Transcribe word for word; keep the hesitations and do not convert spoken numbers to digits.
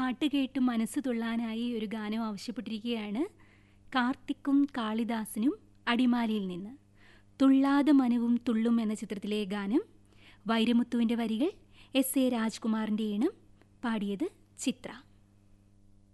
പാട്ട് കേട്ട് മനസ്സ് തുള്ളാനായി ഒരു ഗാനം ആവശ്യപ്പെട്ടിരിക്കുകയാണ്. കാർത്തിക്കും കാളിദാസനും അടിമാലിയിൽ നിന്ന്. തുള്ളാതെ മനവും തുള്ളും എന്ന ചിത്രത്തിലെ ഗാനം. വൈരമുത്തുവിൻ്റെ വരികൾ, എസ് എ രാജ്കുമാറിൻ്റെ ഈണം. പാടിയത് ചിത്ര.